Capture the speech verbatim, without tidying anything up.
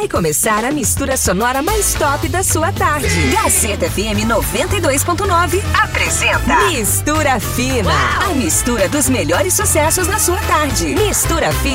Vai começar a mistura sonora mais top da sua tarde. Gazeta F M noventa e dois ponto nove apresenta Mistura Fina. Uau! A mistura dos melhores sucessos da sua tarde. Mistura Fina.